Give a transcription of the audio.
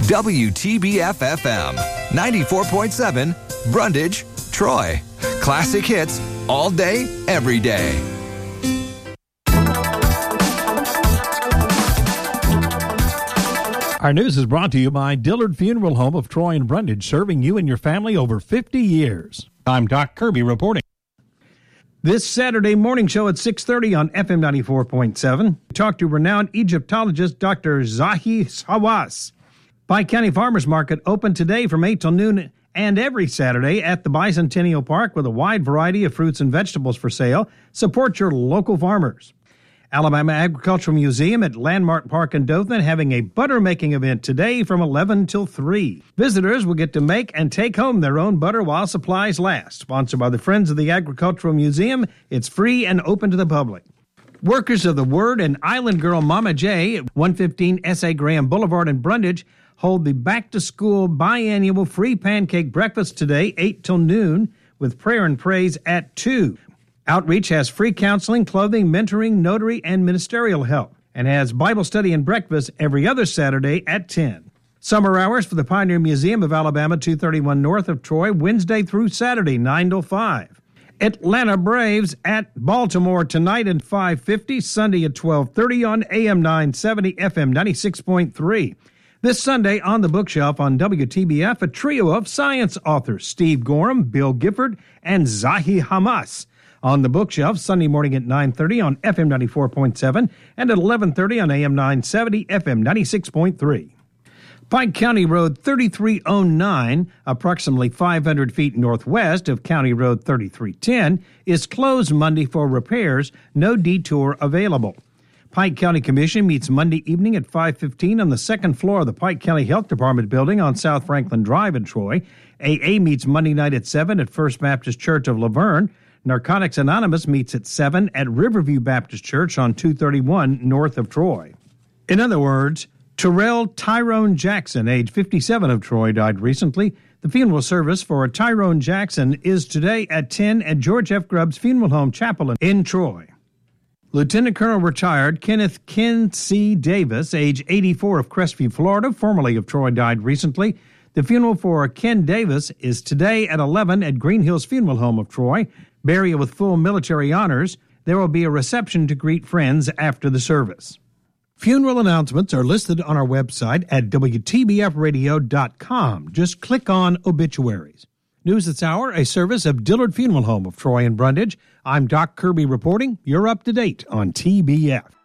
WTBF-FM, 94.7, Brundage, Troy. Classic hits all day, every day. Our news is brought to you by Dillard Funeral Home of Troy and Brundage, serving you and your family over 50 years. I'm Doc Kirby reporting. This Saturday morning show at 6:30 on FM 94.7. Talk to renowned Egyptologist Dr. Zahi Hawass. Pike County Farmers Market open today from 8 till noon and every Saturday at the Bicentennial Park with a wide variety of fruits and vegetables for sale. Support your local farmers. Alabama Agricultural Museum at Landmark Park in Dothan having a butter making event today from 11 till 3. Visitors will get to make and take home their own butter while supplies last. Sponsored by the Friends of the Agricultural Museum, it's free and open to the public. Workers of the Word and Island Girl Mama J at 115 S.A. Graham Boulevard in Brundage hold the back-to-school biannual free pancake breakfast today, 8 till noon, with prayer and praise at 2. Outreach has free counseling, clothing, mentoring, notary, and ministerial help, and has Bible study and breakfast every other Saturday at 10. Summer hours for the Pioneer Museum of Alabama, 231 north of Troy, Wednesday through Saturday, 9 till 5. Atlanta Braves at Baltimore tonight at 5:50, Sunday at 12:30 on AM 970, FM 96.3. This Sunday on the bookshelf on WTBF, a trio of science authors, Steve Gorham, Bill Gifford, and Zahi Hawass. On the bookshelf, Sunday morning at 9:30 on FM 94.7 and at 11:30 on AM 970, FM 96.3. Pike County Road 3309, approximately 500 feet northwest of County Road 3310, is closed Monday for repairs, no detour available. Pike County Commission meets Monday evening at 5:15 on the second floor of the Pike County Health Department building on South Franklin Drive in Troy. AA meets Monday night at 7 at First Baptist Church of Laverne. Narcotics Anonymous meets at 7 at Riverview Baptist Church on 231 north of Troy. In other words, Terrell Tyrone Jackson, age 57 of Troy, died recently. The funeral service for Tyrone Jackson is today at 10 at George F. Grubbs Funeral Home Chapel in Troy. Lieutenant Colonel retired Kenneth Ken C. Davis, age 84 of Crestview, Florida, formerly of Troy, died recently. The funeral for Ken Davis is today at 11 at Green Hills Funeral Home of Troy. Burial with full military honors. There will be a reception to greet friends after the service. Funeral announcements are listed on our website at WTBFradio.com. Just click on Obituaries. News this hour, a service of Dillard Funeral Home of Troy and Brundage. I'm Doc Kirby reporting. You're up to date on TBF.